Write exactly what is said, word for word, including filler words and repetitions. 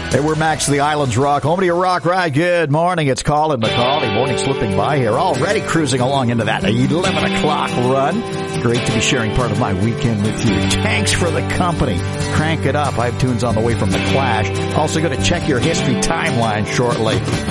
Hey, we're Max of the Islands Rock. Home to your rock ride. Good morning. It's Colin McCauley. Morning slipping by here. Already cruising along into that eleven o'clock run. Great to be sharing part of my weekend with you. Thanks for the company. Crank it up. I have tunes on the way from The Clash. Also going to check your history timeline shortly.